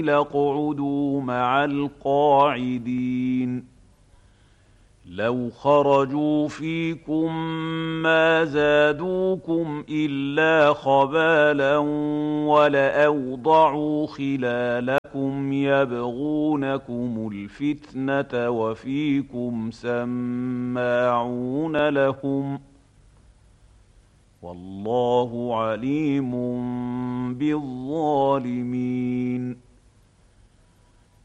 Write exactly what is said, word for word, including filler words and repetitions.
لَاقْعُدُوا مَعَ الْقَاعِدِينَ لَوْ خَرَجُوا فِيكُم مَّا زَادُوكُمْ إِلَّا خَبَالًا وَلَأَوْضَعُوا خِلَالَكُمْ يَبْغُونَكُمُ الْفِتْنَةَ وَفِيكُمْ سَمَّاعُونَ لَهُمْ ۗ وَاللَّهُ عَلِيمٌ بِالظَّالِمِينَ